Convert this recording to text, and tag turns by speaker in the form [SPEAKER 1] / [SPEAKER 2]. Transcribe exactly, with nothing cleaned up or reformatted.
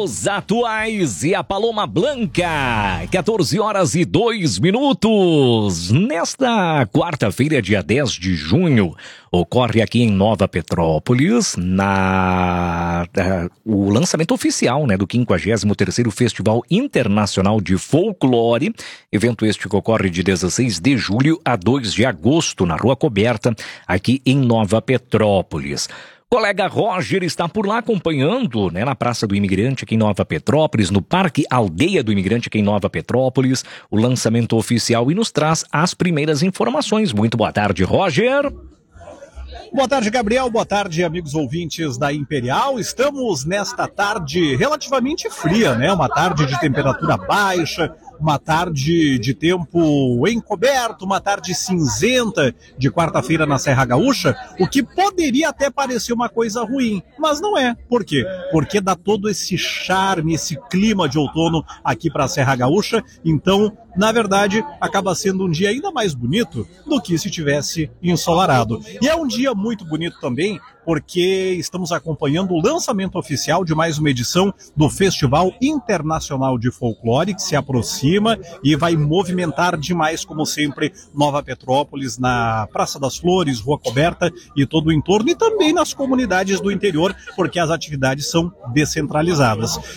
[SPEAKER 1] Os atuais e a Paloma Blanca, quatorze horas e dois minutos. Nesta quarta-feira, dia dez de junho, ocorre aqui em Nova Petrópolis na, uh, o lançamento oficial, né, do quinquagésimo terceiro Festival Internacional de Folclore, evento este que ocorre de dezesseis de julho a dois de agosto na Rua Coberta, aqui em Nova Petrópolis. Colega Roger está por lá acompanhando, né, na Praça do Imigrante aqui em Nova Petrópolis, no Parque Aldeia do Imigrante aqui em Nova Petrópolis, o lançamento oficial, e nos traz as primeiras informações. Muito boa tarde, Roger.
[SPEAKER 2] Boa tarde, Gabriel. Boa tarde, amigos ouvintes da Imperial. Estamos nesta tarde relativamente fria, né? Uma tarde de temperatura baixa, uma tarde de tempo encoberto, uma tarde cinzenta de quarta-feira na Serra Gaúcha, o que poderia até parecer uma coisa ruim, mas não é. Por quê? Porque dá todo esse charme, esse clima de outono aqui para a Serra Gaúcha. Então, na verdade, acaba sendo um dia ainda mais bonito do que se tivesse ensolarado. E é um dia muito bonito também, porque estamos acompanhando o lançamento oficial de mais uma edição do Festival Internacional de Folclore, que se aproxima e vai movimentar demais, como sempre, Nova Petrópolis, na Praça das Flores, Rua Coberta e todo o entorno, e também nas comunidades do interior, porque as atividades são descentralizadas.